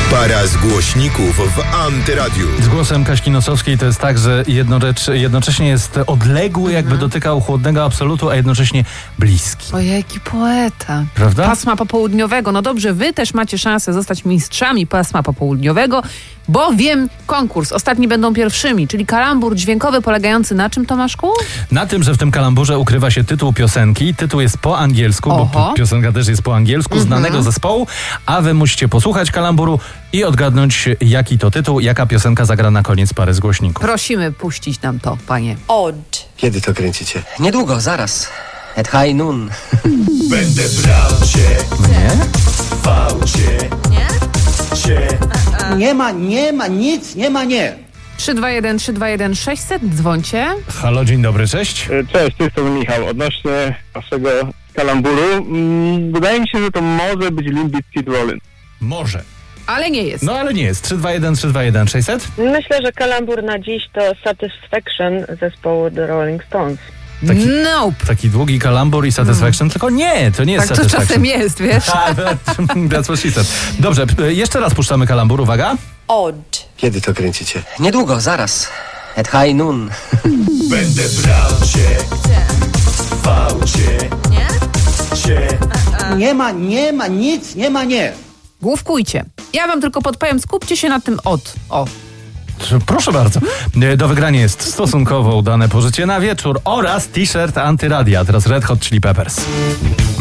Para z głośników w Antyradiu. Z głosem Kaśki Nosowskiej to jest tak, że jednocześnie jest odległy, jakby dotykał chłodnego absolutu, a jednocześnie bliski. Ojej, jaki poeta. Prawda? Pasma popołudniowego. No dobrze, wy też macie szansę zostać mistrzami pasma popołudniowego, bo wiem, konkurs. Ostatni będą pierwszymi, czyli kalambur dźwiękowy polegający na czym, Tomaszku? Na tym, że w tym kalamburze ukrywa się tytuł piosenki. Tytuł jest po angielsku, bo piosenka też jest po angielsku, znanego zespołu, a wy musicie posłuchać kalamburu i odgadnąć, jaki to tytuł, jaka piosenka zagra na koniec pary z głośników. Prosimy puścić nam to, panie. Odd. Kiedy to kręcicie? Niedługo, zaraz. At high noon. Będę brał cię, Nie? wał cię, cię. Nie ma. 321 600, dzwońcie. Halo, dzień dobry, cześć. Cześć, to jest Michał. Odnośnie waszego kalamburu, wydaje mi się, że to może być Limp Bizkit Rollin'. Może. Ale nie jest. No ale nie jest. 321 600? Myślę, że kalambur na dziś to Satisfaction zespołu The Rolling Stones. Nope. Taki długi kalambur i Satisfaction, tylko nie, to nie jest Tak to Satisfaction. czasem jest, wiesz? That's what she said. Dobrze, jeszcze raz puszczamy kalambur, uwaga. Odd. Kiedy to kręcicie? Niedługo, zaraz. At high noon. Będę brał cię, wał cię, cię. Nie ma. Główkujcie. Ja wam tylko podpowiem, skupcie się na tym od. O. Proszę bardzo. Do wygrania jest stosunkowo udane pożycie na wieczór oraz t-shirt Antyradia. Teraz Red Hot Chili Peppers.